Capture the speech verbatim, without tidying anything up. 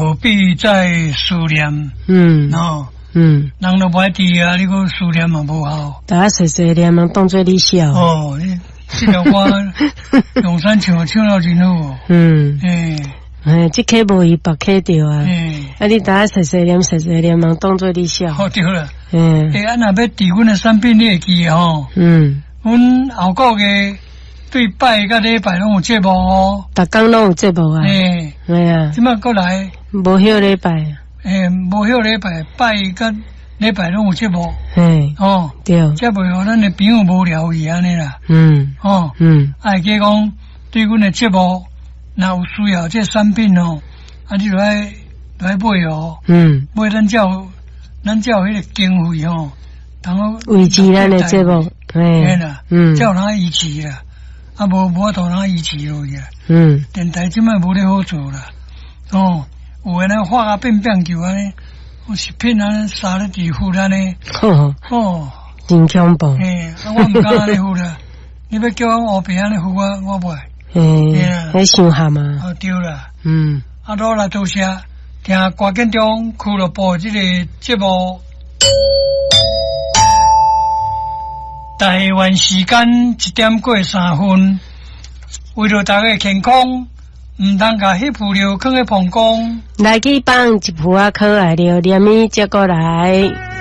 何必再思念？ 嗯， 哦， 嗯， 人都歹治啊，你个思念嘛无效。 大家细细念嘛，当做你笑。 哦，你这条歌用山唱唱了真好哦。 嗯， 诶。 哎，这颗无伊白刻掉啊！ 嗯， 啊，你大家细细念、细细念，嘛当做你笑。 好对了。 嗯， 诶，啊，若要治阮的产品，你会记吼？ 嗯， 阮后个月对拜甲礼拜拢有节目哦。 逐工拢有节目啊。 诶， 系啊。 即摆过来。 无休礼拜。 诶，无休礼拜，拜甲礼拜拢有节目。 嘿。哦，对。 则袂互咱的朋友无聊伊安尼啦。 嗯。 哦。 嗯。 啊，加讲对阮的节目。若有需要这产品哦，啊，你就来来买哦，嗯，买咱才有咱才有迄个经费哦，然后维持咱的节目， 嘿啦，嗯，才有哪维持啦，啊，无无法度哪维持落去啦，嗯，电台即摆无咧好做啦，哦，有诶咱画啊变变球安尼，有食品安尼杀咧地付安尼， 哦，哦，真恐怖， 嘿，啊，我毋敢安尼付啦，你要叫我后壁安尼付我，我袂。 诶，还想下嘛？ 哦，对啦。嗯。啊，多啦，多谢听歌建中俱乐部这个节目。台湾时间一点过三分，为了大家健康，唔通甲迄副料放喺膀胱。 来去放一副啊可爱料，连米接过来。